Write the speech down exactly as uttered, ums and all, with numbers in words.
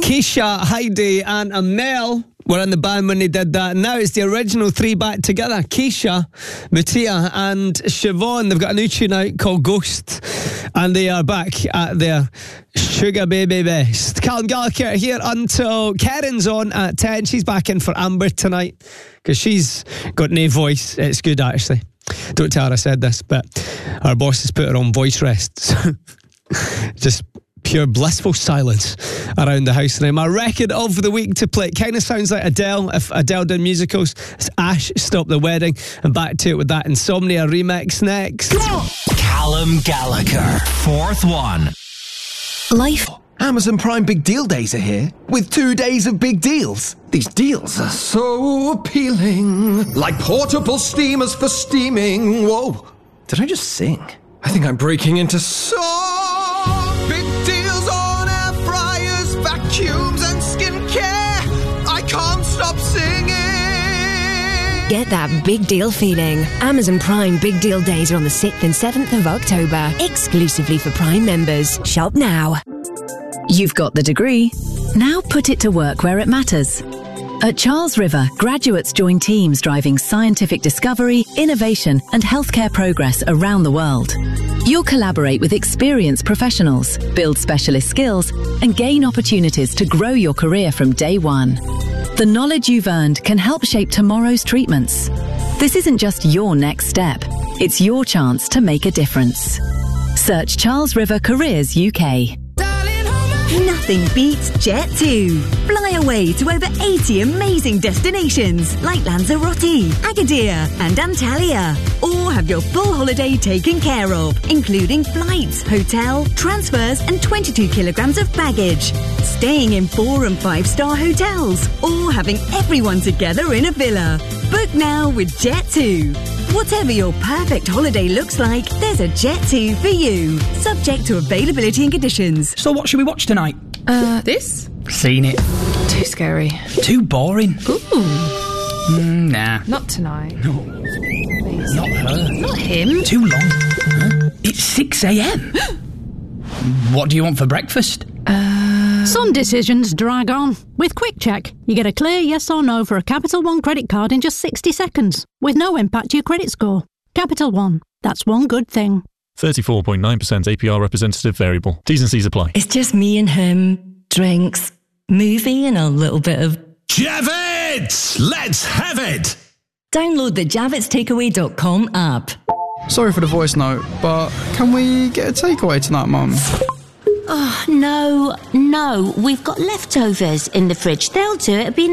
Keisha, Heidi and Amel were in the band when they did that. Now it's the original three back together. Keisha, Mattia and Siobhan. They've got a new tune out called Ghost, and they are back at their sugar baby best. Callum Gallagher here until Karen's on at ten. She's back in for Amber tonight because she's got no voice. It's good, actually. Don't tell her I said this, but our boss has put her on voice rest. Just pure blissful silence around the house now. My record of the week to play, it kind of sounds like Adele if Adele did musicals. It's Ash, Stop the Wedding, and back to it with that Insomnia remix next. Callum Gallagher, fourth one. Life. Amazon Prime Big Deal Days are here with two days of big deals. These deals are so appealing. Like portable steamers for steaming. Whoa, did I just sing? I think I'm breaking into song. Big deals on air fryers, vacuums and skincare. I can't stop singing. Get that big deal feeling. Amazon Prime Big Deal Days are on the sixth and seventh of October. Exclusively for Prime members. Shop now. You've got the degree. Now put it to work where it matters. At Charles River, graduates join teams driving scientific discovery, innovation, and healthcare progress around the world. You'll collaborate with experienced professionals, build specialist skills, and gain opportunities to grow your career from day one. The knowledge you've earned can help shape tomorrow's treatments. This isn't just your next step, it's your chance to make a difference. Search Charles River Careers U K. Nothing beats Jet two. Fly away to over eighty amazing destinations like Lanzarote, Agadir and Antalya. Or have your full holiday taken care of, including flights, hotel, transfers and twenty-two kilograms of baggage. Staying in four and five star hotels or having everyone together in a villa. Book now with Jet two. Whatever your perfect holiday looks like, there's a Jet two for you. Subject to availability and conditions. So what should we watch tonight? Uh, this? Seen it. Too scary. Too boring. Ooh. Mm, nah. Not tonight. No. Please. Not her. Not him. Too long. Huh? It's six a.m. What do you want for breakfast? Uh... Some decisions drag on. With Quick Check, you get a clear yes or no for a Capital One credit card in just sixty seconds, with no impact to your credit score. Capital One. That's one good thing. thirty-four point nine percent A P R representative variable. T's and C's apply. It's just me and him, drinks, movie and a little bit of... Javits! Let's have it! Download the javits takeaway dot com app. Sorry for the voice note, but can we get a takeaway tonight, Mum? Oh, no, no. We've got leftovers in the fridge. They'll do it. It'll be